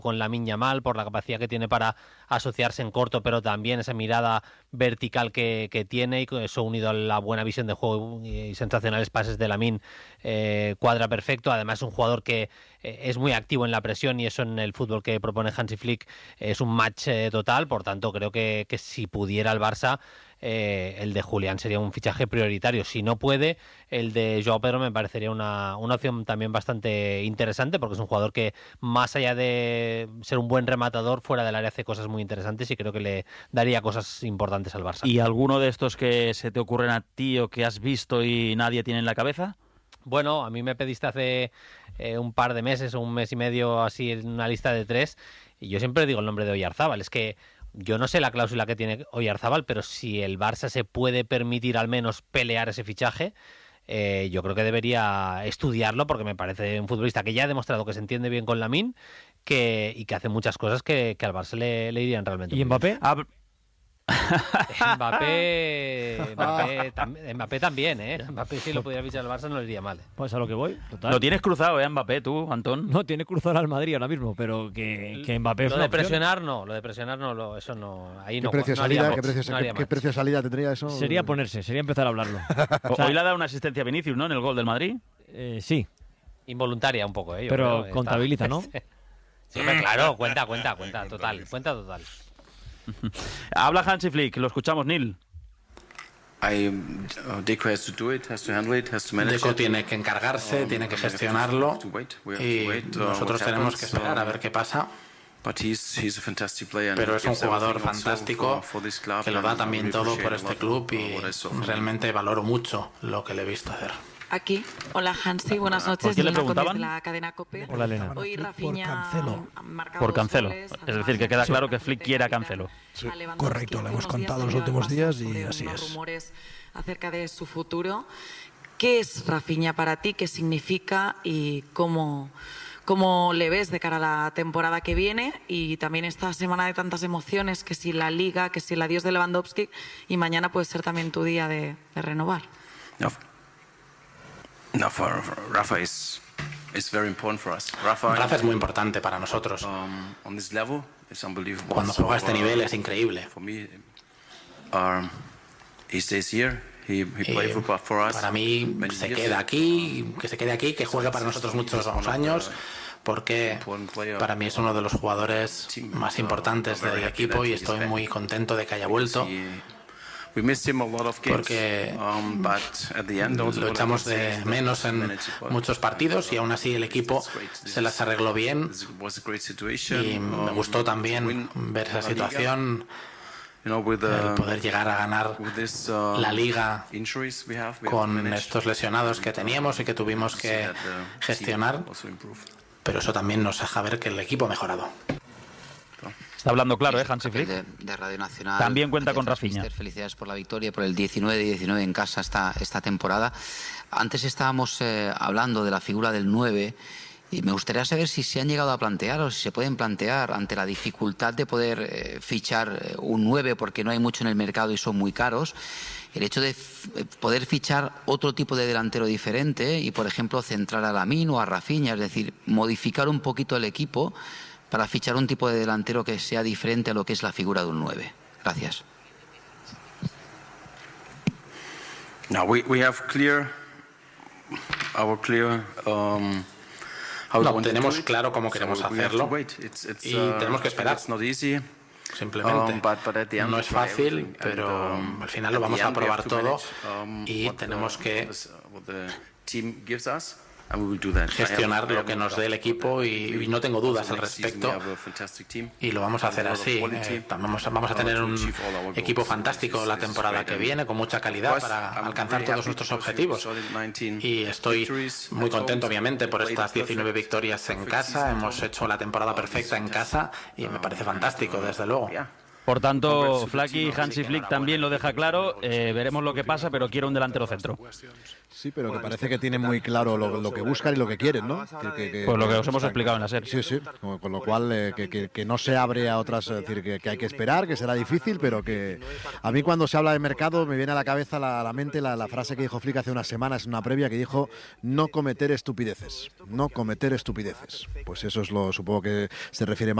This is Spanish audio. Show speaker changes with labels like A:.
A: con Lamine Yamal, por la capacidad que tiene para asociarse en corto, pero también esa mirada vertical que tiene, y eso unido a la buena visión de juego y sensacionales pases de Lamine, cuadra perfecto. Además es un jugador que es muy activo en la presión, y eso en el fútbol que propone Hansi Flick es un match total. Por tanto, creo que si pudiera el Barça, el de Julián sería un fichaje prioritario. Si no puede, el de Joao Pedro me parecería una opción también bastante interesante, porque es un jugador que, más allá de ser un buen rematador, fuera del área hace cosas muy interesantes, y creo que le daría cosas importantes al Barça.
B: ¿Y alguno de estos que se te ocurren a ti o que has visto y nadie tiene en la cabeza?
A: Bueno, a mí me pediste hace un par de meses o un mes y medio así en una lista de 3, y yo siempre digo el nombre de Oyarzábal. Es que yo no sé la cláusula que tiene Oyarzábal, pero si el Barça se puede permitir al menos pelear ese fichaje, yo creo que debería estudiarlo, porque me parece un futbolista que ya ha demostrado que se entiende bien con Lamine, y que hace muchas cosas que al Barça le irían realmente.
C: ¿Y Mbappé?
A: Mbappé también, ¿eh? Mbappé, si lo pudiera fichar al Barça, no le iría mal.
C: Pues a lo que voy, total.
B: Lo tienes cruzado, Mbappé, tú, Antón.
C: No, tiene cruzado al Madrid ahora mismo, pero que Mbappé...
A: Lo de presionar no, eso no. Ahí
D: ¿Qué
A: no.
D: precio de
A: no haría
D: salida?
A: match.
D: ¿Qué precio de salida tendría eso?
C: Sería empezar a hablarlo. O sea,
B: Hoy le ha dado una asistencia a Vinicius, ¿no?, en el gol del Madrid.
C: Sí.
A: Involuntaria un poco,
C: pero contabiliza, ¿no?
A: Sí, claro, cuenta total.
B: Habla Hansi Flick, lo escuchamos, Neil.
E: Deco tiene que encargarse, tiene que gestionarlo, y nosotros tenemos que esperar a ver qué pasa. Pero es un jugador fantástico que lo da también todo por este club, y realmente valoro mucho lo que le he visto hacer.
F: Aquí. Hola, Hansi, buenas noches.
B: ¿Por qué le preguntaban?
F: De la cadena COPE.
C: Hola, Elena.
F: Hoy Rafinha
B: Por Cancelo. Es decir, que queda claro que Flick quiere a Cancelo.
G: Sí, correcto, lo hemos contado los últimos días y así es.
F: Rumores acerca de su futuro. ¿Qué es Rafinha para ti? ¿Qué significa? ¿Y cómo le ves de cara a la temporada que viene? Y también esta semana de tantas emociones, que si la Liga, que si el adiós de Lewandowski, y mañana puede ser también tu día de renovar.
E: Rafa es muy importante para nosotros. Cuando juega a este nivel es increíble. Para mí se queda aquí, que juegue para nosotros muchos años, porque para mí es uno de los jugadores más importantes del equipo, y estoy muy contento de que haya vuelto, porque lo echamos de menos en muchos partidos, y aún así el equipo se las arregló bien, y me gustó también ver esa situación, el poder llegar a ganar la Liga con estos lesionados que teníamos y que tuvimos que gestionar, pero eso también nos deja ver que el equipo ha mejorado.
B: Está hablando claro, Hansi Flick.
H: De Radio Nacional.
B: También cuenta con Rafinha.
H: Felicidades por la victoria, por el 19-19 en casa esta temporada. Antes estábamos hablando de la figura del 9, y me gustaría saber si se han llegado a plantear, o si se pueden plantear, ante la dificultad de poder fichar un 9, porque no hay mucho en el mercado y son muy caros, el hecho de poder fichar otro tipo de delantero diferente y, por ejemplo, centrar a Lamine o a Rafinha, es decir, modificar un poquito el equipo para fichar un tipo de delantero que sea diferente a lo que es la figura de un 9. Gracias.
E: Tenemos claro cómo queremos hacerlo, y tenemos que esperar. Simplemente no es fácil, pero al final lo vamos a probar todo, y tenemos que gestionar lo que nos dé el equipo, y no tengo dudas al respecto, y lo vamos a hacer así. Vamos a tener un equipo fantástico la temporada que viene, con mucha calidad para alcanzar todos nuestros objetivos, y estoy muy contento, obviamente, por estas 19 victorias en casa. Hemos hecho la temporada perfecta en casa, y me parece fantástico, desde luego.
B: Por tanto, Flaky, Hansi Flick también lo deja claro. Veremos lo que pasa, pero quiero un delantero centro.
D: Sí, pero que parece que tienen muy claro lo que buscan y lo que quieren, ¿no?
B: Pues lo que os hemos explicado en la serie.
D: Sí, sí. Con lo cual, que no se abre a otras, es decir, que hay que esperar, que será difícil, pero que a mí cuando se habla de mercado me viene a la cabeza, a la mente, la frase que dijo Flick hace unas semanas en una previa, que dijo: no cometer estupideces. No cometer estupideces. Pues eso es supongo que se refiere más